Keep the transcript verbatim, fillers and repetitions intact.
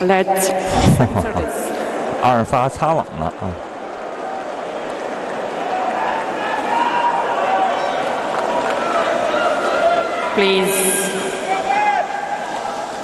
Let center this. 二发擦网了啊！ Please.